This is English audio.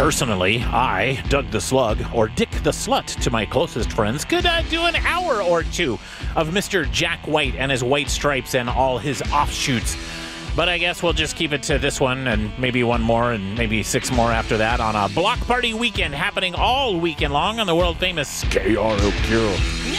Personally, I, Doug the Slug, or Dick the Slut to my closest friends, could do an hour or two of Mr. Jack White and his white stripes and all his offshoots. But I guess we'll just keep it to this one and maybe one more and maybe 6 more after that on a block party weekend happening all weekend long on the world famous KROQ.